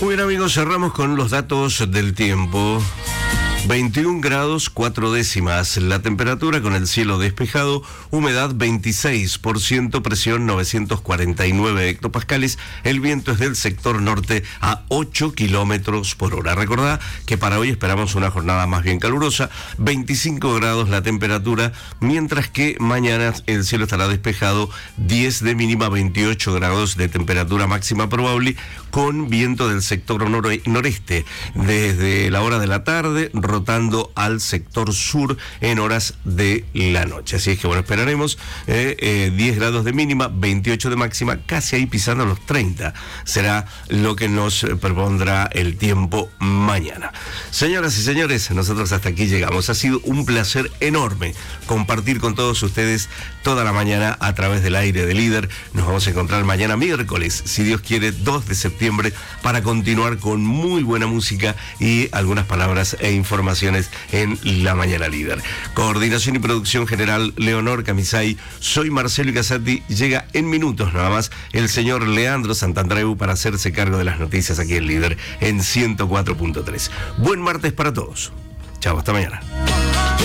Muy bien, amigos, cerramos con los datos del tiempo. 21 grados 4 décimas, la temperatura con el cielo despejado, humedad 26%, presión 949 hectopascales, el viento es del sector norte a 8 kilómetros por hora. Recordá que para hoy esperamos una jornada más bien calurosa, 25 grados la temperatura, mientras que mañana el cielo estará despejado, 10 de mínima, 28 grados de temperatura máxima probable, con viento del sector noreste desde la hora de la tarde, rotando al sector sur en horas de la noche. Así es que bueno, esperaremos 10 grados de mínima, 28 de máxima, casi ahí pisando los 30. Será lo que nos propondrá el tiempo mañana. Señoras y señores, nosotros hasta aquí llegamos. Ha sido un placer enorme compartir con todos ustedes toda la mañana a través del aire de Líder. Nos vamos a encontrar mañana miércoles, si Dios quiere, 2 de septiembre, para continuar con muy buena música y algunas palabras e informaciones en La Mañana Líder. Coordinación y producción general, Leonor Camisay. Soy Marcelo Casati. Llega en minutos nada más el señor Leandro Santandreu para hacerse cargo de las noticias aquí en Líder en 104.3. Buen martes para todos. Chao, hasta mañana.